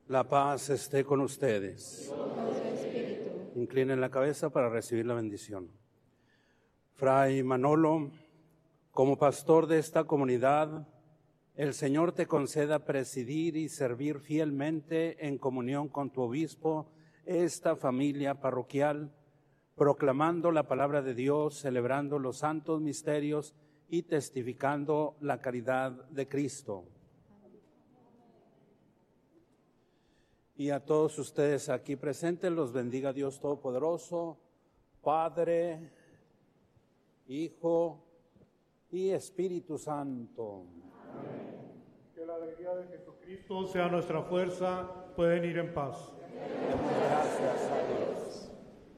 La paz esté con ustedes. Inclinen la cabeza para recibir la bendición. Fray Manolo, como pastor de esta comunidad, el Señor te conceda presidir y servir fielmente en comunión con tu obispo esta familia parroquial, proclamando la palabra de Dios, celebrando los santos misterios y testificando la caridad de Cristo. Y a todos ustedes aquí presentes los bendiga Dios Todopoderoso, Padre, Hijo y Espíritu Santo. Amén. Que la alegría de Jesucristo sea nuestra fuerza. Pueden ir en paz. Demos gracias